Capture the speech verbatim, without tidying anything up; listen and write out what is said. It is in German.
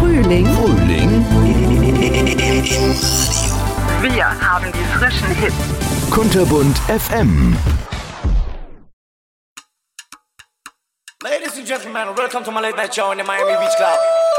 Frühling. Frühling. Wir haben die frischen Hits. Kunterbunt F M. Ladies and gentlemen, welcome to my late night show in the Miami Beach Club.